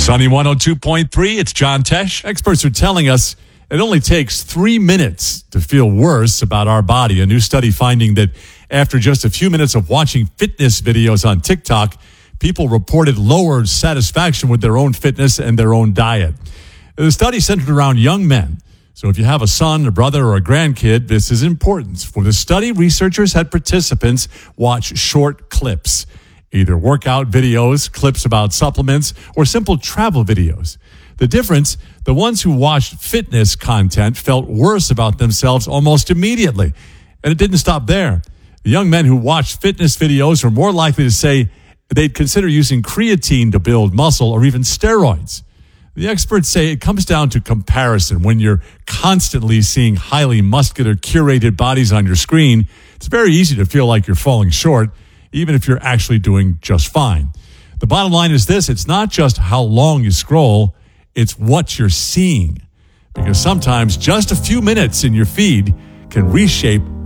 Sunny 102.3, it's John Tesh. Experts are telling us it only takes 3 minutes to feel worse about our body. A new study finding that after just a few minutes of watching fitness videos on TikTok, people reported lower satisfaction with their own fitness and their own diet. The study centered around young men. So if you have a son, a brother, or a grandkid, this is important. For the study, researchers had participants watch short clips, either workout videos, clips about supplements, or simple travel videos. The difference, the ones who watched fitness content felt worse about themselves almost immediately. And it didn't stop there. The young men who watched fitness videos were more likely to say they'd consider using creatine to build muscle or even steroids. The experts say it comes down to comparison. When you're constantly seeing highly muscular, curated bodies on your screen, it's very easy to feel like you're falling short, even if you're actually doing just fine. The bottom line is this: it's not just how long you scroll, it's what you're seeing. Because sometimes just a few minutes in your feed can reshape